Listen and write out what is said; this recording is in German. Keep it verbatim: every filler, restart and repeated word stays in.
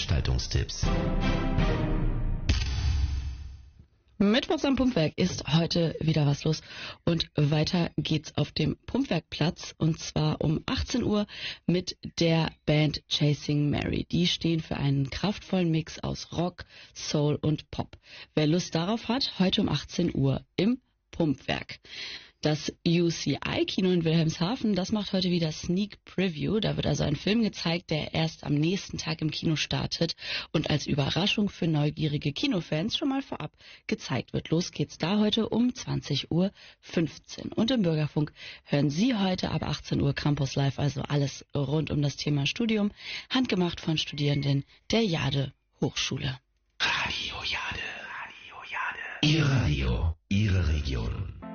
Veranstaltungstipps. Mittwochs am Pumpwerk ist heute wieder was los und weiter geht's auf dem Pumpwerkplatz und zwar um achtzehn Uhr mit der Band Chasing Mary. Die stehen für einen kraftvollen Mix aus Rock, Soul und Pop. Wer Lust darauf hat, heute um achtzehn Uhr im Pumpwerk. Das U C I-Kino in Wilhelmshaven, das macht heute wieder Sneak Preview. Da wird also ein Film gezeigt, der erst am nächsten Tag im Kino startet und als Überraschung für neugierige Kinofans schon mal vorab gezeigt wird. Los geht's da heute um zwanzig Uhr fünfzehn. Und im Bürgerfunk hören Sie heute ab achtzehn Uhr Campus Live, also alles rund um das Thema Studium, handgemacht von Studierenden der Jade Hochschule. Radio Jade, Radio Jade. Ihr Radio, Ihre Region.